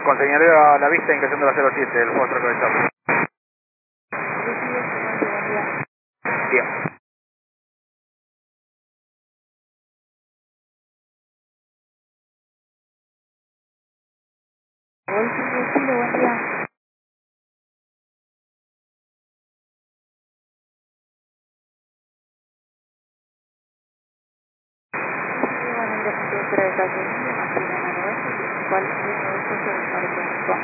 Con señalero a la vista, ingresando a la 07, el Foster Cabezal. Bien. Buen día. ¿Cuál es el